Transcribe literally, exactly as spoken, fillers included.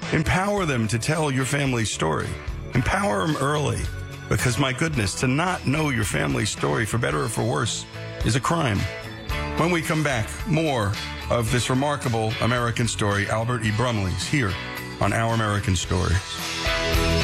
Empower them to tell your family's story. Empower them early, because my goodness, to not know your family's story, for better or for worse, is a crime. When we come back, more of this remarkable American story. Albert E. Brumley's here on Our American Stories.